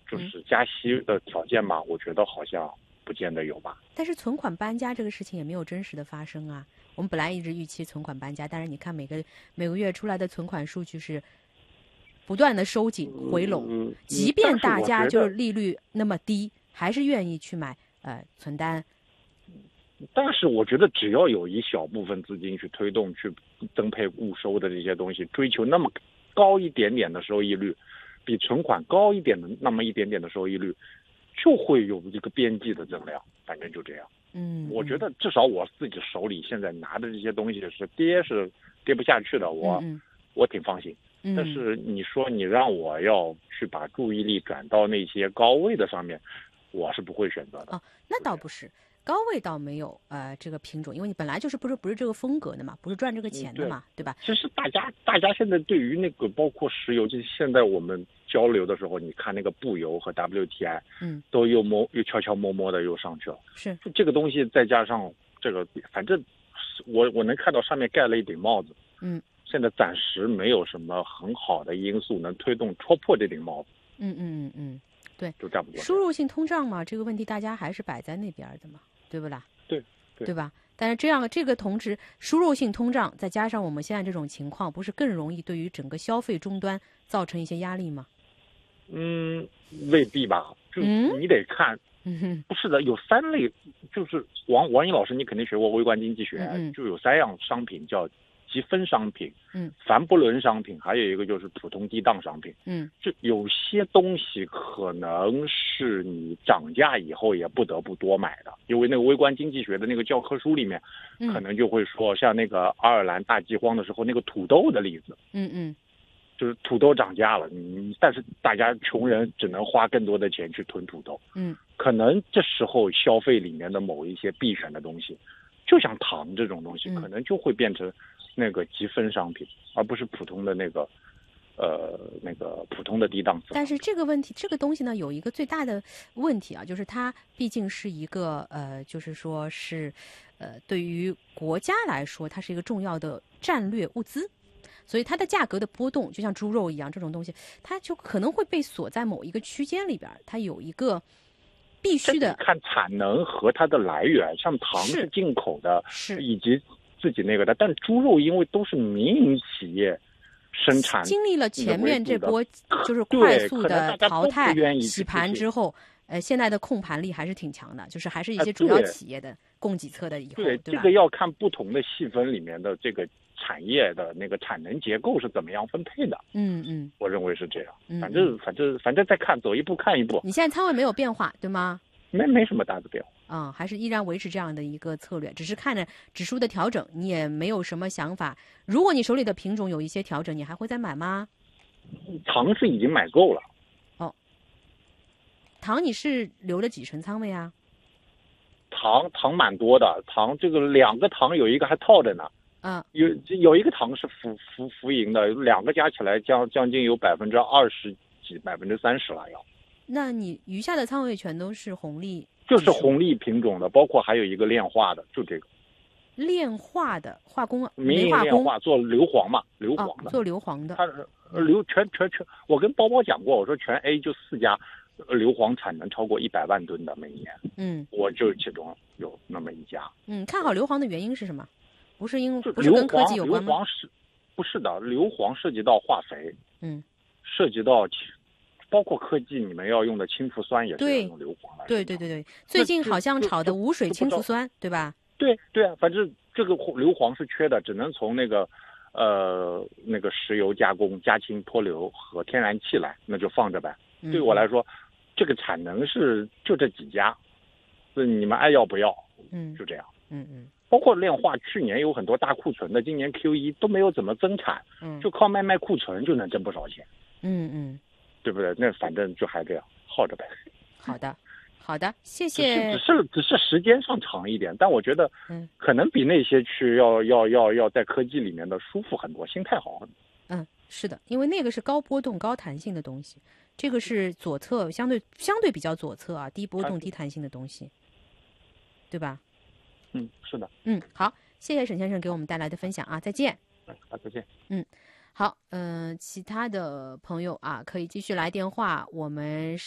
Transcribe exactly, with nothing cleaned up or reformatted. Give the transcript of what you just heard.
就是加息的条件吧，我觉得好像不见得有吧。 但是存款搬家这个事情也没有真实的发生啊。我们本来一直预期存款搬家，但是你看每个每个月出来的存款数据是不断的收紧回笼， 嗯、 即便大家就是利率那么低，还是愿意去买呃存单。 但是我觉得只要有一小部分资金去推动、去增配固收的这些东西，追求那么高一点点的收益率，比存款高一点的那么一点点的收益率，就会有一个边际的增量。反正就这样。 嗯， 我觉得至少我自己手里现在拿的这些东西是跌是跌不下去的，我、 嗯、 我挺放心。但是你说你让我要去把注意力转到那些高位的上面，我是不会选择的。 哦，那倒不是。高位倒没有呃这个品种，因为你本来就是不是不是这个风格的嘛，不是赚这个钱的嘛， 嗯、 对, 对吧？ 其实大家大家现在对于那个包括石油，就是现在我们交流的时候，你看那个布油和 W T I， 嗯， 都又摸又悄悄摸摸的又上去了。 是这个东西再加上这个，反正我我能看到上面盖了一顶帽子。 嗯， 现在暂时没有什么很好的因素能推动戳破这顶帽子。 嗯嗯嗯嗯，对， 就差不多。 输入性通胀嘛，这个问题大家还是摆在那边的嘛。对不啦？ 对对, 对吧？但是这样这个同时输入性通胀再加上我们现在这种情况，不是更容易对于整个消费终端造成一些压力吗？ 嗯，未必吧。就你得看， 嗯、 不是的，有三类，就是王王颖老师，你肯定学过微观经济学， 嗯、 就有三样商品叫积分商品， 嗯， 凡不伦商品，还有一个就是普通低档商品， 嗯， 就有些东西可能是你涨价以后也不得不多买的，因为那个微观经济学的那个教科书里面， 嗯、 可能就会说，像那个爱尔兰大饥荒的时候那个土豆的例子， 嗯嗯， 就是土豆涨价了，嗯，但是大家穷人只能花更多的钱去囤土豆， 嗯， 可能这时候消费里面的某一些必选的东西，就像糖这种东西， 嗯、 可能就会变成那个积分商品，而不是普通的那个，呃，那个普通的低档次。 但是这个问题，这个东西呢，有一个最大的问题啊，就是它毕竟是一个呃，就是说是，呃，对于国家来说，它是一个重要的战略物资，所以它的价格的波动，就像猪肉一样，这种东西，它就可能会被锁在某一个区间里边，它有一个必须的看产能和它的来源，像糖是进口的， 是以及自己那个的，但猪肉因为都是民营企业生产， 经历了前面这波就是快速的淘汰洗盘之后，呃，现在的控盘力还是挺强的，就是还是一些主要企业的供给侧的以后， 对对吧？ 这个要看不同的细分里面的这个产业的那个产能结构是怎么样分配的。 嗯嗯， 我认为是这样。 嗯、 反正反正反正再看，走一步看一步。 你现在仓位没有变化，对吗？ 没没什么大的变化。 啊、嗯，还是依然维持这样的一个策略，只是看着指数的调整，你也没有什么想法。如果你手里的品种有一些调整，你还会再买吗？ 糖是已经买够了。 哦，糖你是留了几成仓位啊？ 糖糖蛮多的，糖这个两个糖有一个还套着呢。 嗯， 有有一个糖是浮浮浮盈的，两个加起来将将近有百分之二十几、百分之三十了要。 那你余下的仓位全都是红利？ 就是红利品种的，包括还有一个炼化的，就这个。 炼化的化工， 民营炼化做硫磺嘛，硫磺的， 哦、做硫磺的。 它硫全全全，我跟包包讲过，我说全 A 就四家，硫磺产能超过一百万吨的每年。 嗯， 我就其中有那么一家。 嗯，看好硫磺的原因是什么？不是因为不是跟科技有关吗？ 硫磺是，不是的，硫磺涉及到化肥， 嗯， 涉及到。包括科技，你们要用的氢氟酸也是要用硫磺来。 对对对对，最近好像炒的无水氢氟酸，对吧？ 对对啊，反正这个硫磺是缺的，只能从那个呃那个石油加工、加氢脱硫和天然气来，那就放着呗。 嗯、 对我来说，这个产能是就这几家，所以你们爱要不要？ 嗯， 就这样。 嗯嗯。 包括炼化，去年有很多大库存的，今年 Q 一都没有怎么增产， 嗯， 就靠卖卖库存就能挣不少钱。 嗯嗯。 对不对？那反正就还这样耗着呗。 好的，好的，谢谢。 只是只是只是时间上长一点，但我觉得， 嗯， 可能比那些去要要要要在科技里面的舒服很多，心态好很多。 嗯，是的，因为那个是高波动、高弹性的东西，这个是左侧相对相对比较左侧啊，低波动、低弹性的东西，对吧？ 嗯，是的。 嗯，好，谢谢沈先生给我们带来的分享啊，再见。 好，再见。 嗯。好，嗯、呃，其他的朋友啊，可以继续来电话，我们。